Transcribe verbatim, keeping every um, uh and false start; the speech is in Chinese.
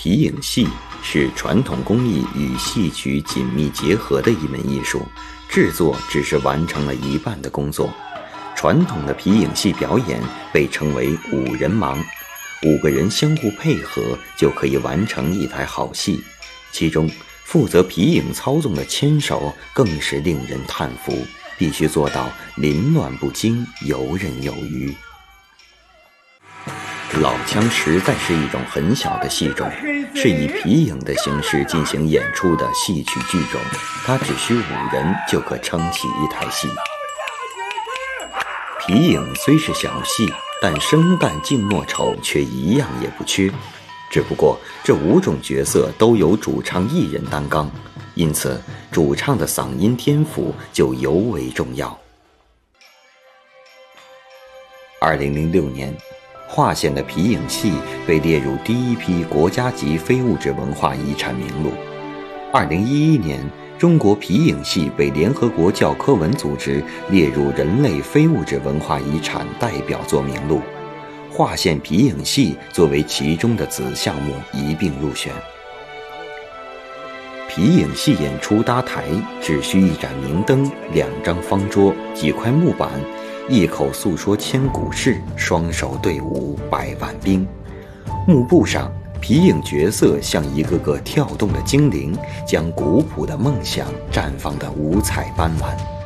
皮影戏是传统工艺与戏曲紧密结合的一门艺术，制作只是完成了一半的工作。传统的皮影戏表演被称为五人忙，五个人相互配合就可以完成一台好戏，其中负责皮影操纵的牵手更是令人叹服，必须做到凌乱不惊，游刃有余。老腔实在是一种很小的戏种，是以皮影的形式进行演出的戏曲剧种，它只需五人就可撑起一台戏。皮影虽是小戏，但生旦净末丑却一样也不缺，只不过这五种角色都由主唱一人担纲，因此主唱的嗓音天赋就尤为重要。二零零六年，华县的皮影戏被列入第一批国家级非物质文化遗产名录。二零一一年，中国皮影戏被联合国教科文组织列入人类非物质文化遗产代表作名录，华县皮影戏作为其中的子项目一并入选。皮影戏演出搭台只需一盏明灯、两张方桌、几块木板，一口诉说千古事，双手对舞百万兵。幕布上，皮影角色像一个个跳动的精灵，将古朴的梦想绽放得五彩斑斓。